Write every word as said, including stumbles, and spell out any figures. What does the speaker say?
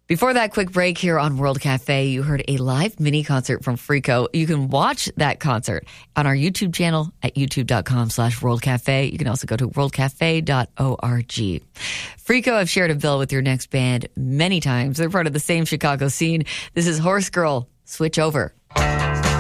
Before that quick break here on World Cafe, you heard a live mini concert from Freako. You can watch that concert on our YouTube channel at youtube.com slash World Cafe. You can also go to world cafe dot org. Freako, I've shared a bill with your next band many times. They're part of the same Chicago scene. This is Horse Girl, Switch Over.